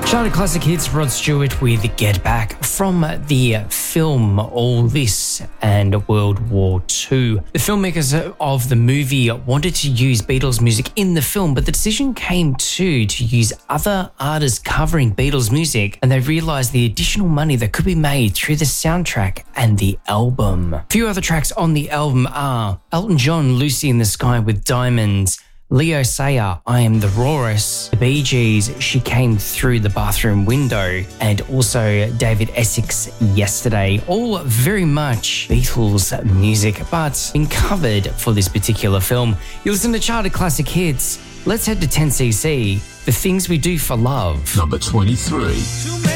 Charted Classic Hits, Rod Stewart with Get Back from the film All This and World War II. The filmmakers of the movie wanted to use Beatles music in the film, but the decision came to use other artists covering Beatles music, and they realised the additional money that could be made through the soundtrack and the album. A few other tracks on the album are Elton John, Lucy in the Sky with Diamonds, Leo Sayer, I Am the Rawest, the Bee Gees, She Came Through the Bathroom Window, and also David Essex, Yesterday. All very much Beatles music, but been covered for this particular film. You listen to Charted Classic Hits. Let's head to 10cc, The Things We Do for Love. Number 23.